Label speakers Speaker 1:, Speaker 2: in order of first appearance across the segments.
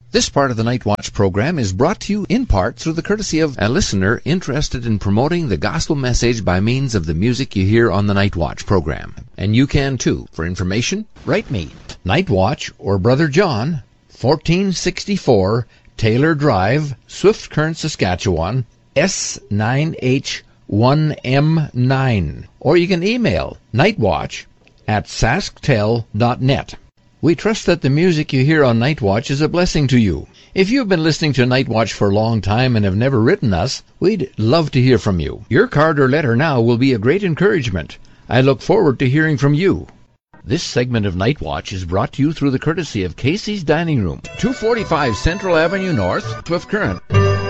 Speaker 1: This part of the Night Watch program is brought to you in part through the courtesy of a listener interested in promoting the gospel message by means of the music you hear on the Night Watch program. And you can too. For information, write me, Night Watch or Brother John, 1464 Taylor Drive, Swift Current, Saskatchewan, S9H1M9. Or you can email nightwatch@sasktel.net. We trust that the music you hear on Night Watch is a blessing to you. If you've been listening to Night Watch for a long time and have never written us, we'd love to hear from you. Your card or letter now will be a great encouragement. I look forward to hearing from you. This segment of Night Watch is brought to you through the courtesy of Casey's Dining Room, 245 Central Avenue North, Swift Current.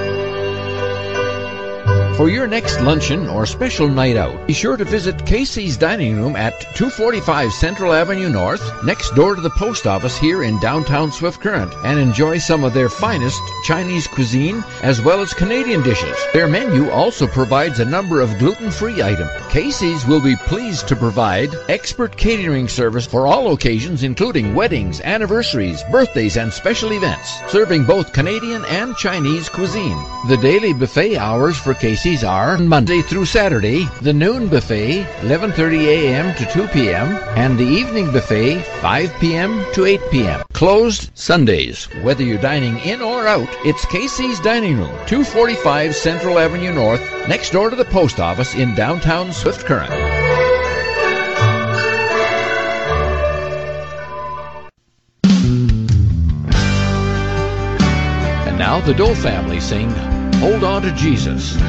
Speaker 1: For your next luncheon or special night out, be sure to visit Casey's Dining Room at 245 Central Avenue North, next door to the post office here in downtown Swift Current, and enjoy some of their finest Chinese cuisine as well as Canadian dishes. Their menu also provides a number of gluten-free items. Casey's will be pleased to provide expert catering service for all occasions, including weddings, anniversaries, birthdays, and special events, serving both Canadian and Chinese cuisine. The daily buffet hours for Casey's are Monday through Saturday, the noon buffet 11:30 a.m. to 2 p.m. and the evening buffet 5 p.m. to 8 p.m. Closed Sundays. Whether you're dining in or out, it's Casey's Dining Room, 245 Central Avenue North, next door to the post office in downtown Swift Current. And now the Dole family sing Hold On to Jesus.